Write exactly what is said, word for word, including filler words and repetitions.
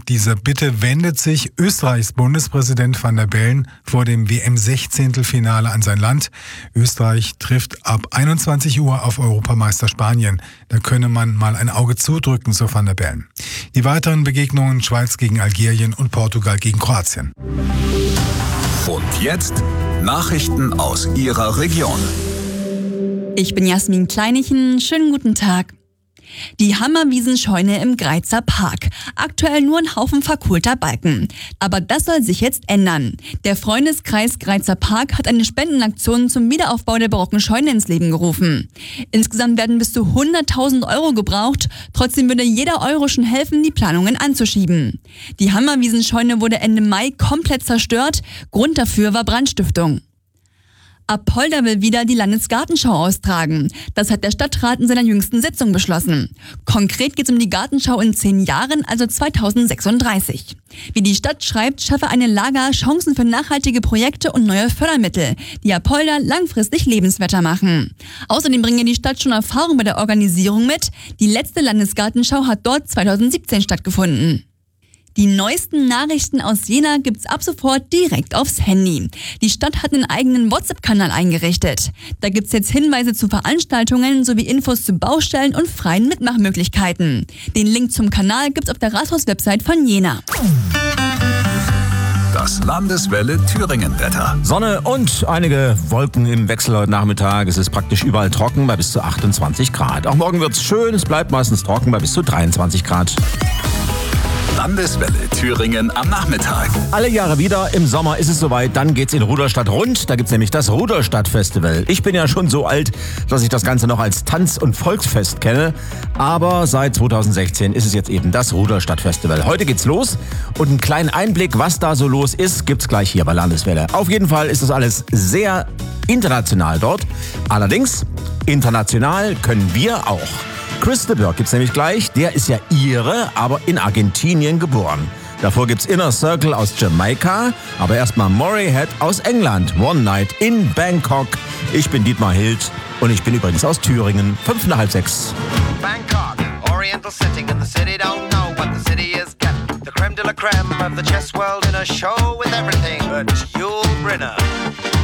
dieser Bitte wendet sich Österreichs Bundespräsident Van der Bellen vor dem W M-Sechzehntelfinale an sein Land. Österreich trifft ab einundzwanzig Uhr auf Europameister Spanien. Da könne man mal ein Auge zudrücken, so Van der Bellen. Die weiteren Begegnungen: Schweiz gegen Algerien und Portugal gegen Kroatien. Und jetzt Nachrichten aus Ihrer Region. Ich bin Jasmin Kleinichen. Schönen guten Tag. Die Hammerwiesenscheune im Greizer Park. Aktuell nur ein Haufen verkohlter Balken. Aber das soll sich jetzt ändern. Der Freundeskreis Greizer Park hat eine Spendenaktion zum Wiederaufbau der barocken Scheune ins Leben gerufen. Insgesamt werden bis zu hunderttausend Euro gebraucht. Trotzdem würde jeder Euro schon helfen, die Planungen anzuschieben. Die Hammerwiesenscheune wurde Ende Mai komplett zerstört. Grund dafür war Brandstiftung. Apolda will wieder die Landesgartenschau austragen. Das hat der Stadtrat in seiner jüngsten Sitzung beschlossen. Konkret geht es um die Gartenschau in zehn Jahren, also zweitausendsechsunddreißig. Wie die Stadt schreibt, schaffe eine Lager Chancen für nachhaltige Projekte und neue Fördermittel, die Apolda langfristig lebenswerter machen. Außerdem bringe die Stadt schon Erfahrung bei der Organisierung mit. Die letzte Landesgartenschau hat dort zweitausendsiebzehn stattgefunden. Die neuesten Nachrichten aus Jena gibt's ab sofort direkt aufs Handy. Die Stadt hat einen eigenen WhatsApp-Kanal eingerichtet. Da gibt's jetzt Hinweise zu Veranstaltungen sowie Infos zu Baustellen und freien Mitmachmöglichkeiten. Den Link zum Kanal gibt's auf der Rathaus-Website von Jena. Das Landeswelle Thüringen-Wetter. Sonne und einige Wolken im Wechsel heute Nachmittag. Es ist praktisch überall trocken bei bis zu achtundzwanzig Grad. Auch morgen wird's schön, es bleibt meistens trocken bei bis zu dreiundzwanzig Grad. Landeswelle Thüringen am Nachmittag. Alle Jahre wieder, im Sommer ist es soweit, dann geht's in Ruderstadt rund. Da gibt's nämlich das Ruderstadt-Festival. Ich bin ja schon so alt, dass ich das Ganze noch als Tanz- und Volksfest kenne. Aber seit zweitausendsechzehn ist es jetzt eben das Ruderstadt-Festival. Heute geht's los und einen kleinen Einblick, was da so los ist, gibt's gleich hier bei Landeswelle. Auf jeden Fall ist das alles sehr international dort. Allerdings, international können wir auch. Chris de Burgh gibt's nämlich gleich. Der ist ja Ire, aber in Argentinien geboren. Davor gibt's Inner Circle aus Jamaika, aber erstmal Moray-Head aus England. One Night in Bangkok. Ich bin Dietmar Hild und ich bin übrigens aus Thüringen. Fünf nach halb sechs. Bangkok, oriental setting and the city don't know what the city is getting. The creme de la creme of the chess world in a show with everything but Yul Brynner.